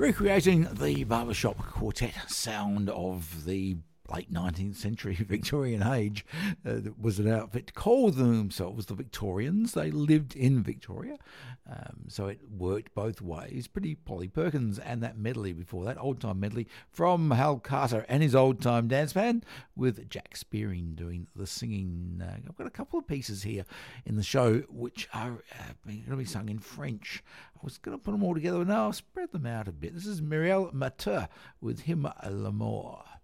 Recreating the barbershop quartet sound of the late 19th century Victorian age, was an outfit called themselves the Victorians. They lived in Victoria, so it worked both ways. Pretty Polly Perkins, and that medley before that, old time medley from Hal Carter and his old time dance band, with Jack Spearing doing the singing. I've got a couple of pieces here in the show which are going to be sung in French. I was going to put them all together, but now I'll spread them out a bit. This is Muriel Mathieu with Him L'Amour.